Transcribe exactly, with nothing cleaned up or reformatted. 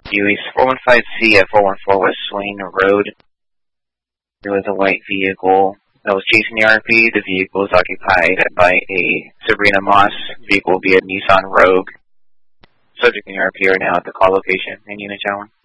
U E four one five C at four one four West Swain Road. There was a white vehicle that was chasing the R P. The vehicle is occupied by a Sabrina Moss. The vehicle will be a Nissan Rogue. Subject and the R P are now at the call location in Unit Tower.